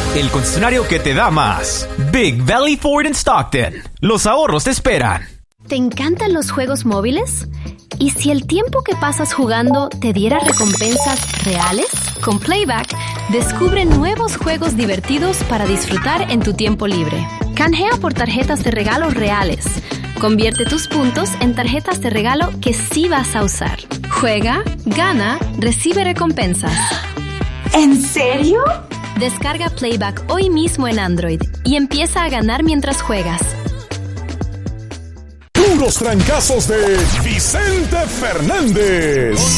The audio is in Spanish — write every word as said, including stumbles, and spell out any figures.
el concesionario que te da más. Big Valley Ford in Stockton. Los ahorros te esperan. ¿Te encantan los juegos móviles? ¿Y si el tiempo que pasas jugando te diera recompensas reales? Con Playback, descubre nuevos juegos divertidos para disfrutar en tu tiempo libre. Canjea por tarjetas de regalo reales. Convierte tus puntos en tarjetas de regalo que sí vas a usar. Juega, gana, recibe recompensas. ¿En serio? Descarga Playback hoy mismo en Android y empieza a ganar mientras juegas. Puros trancazos de Vicente Fernández.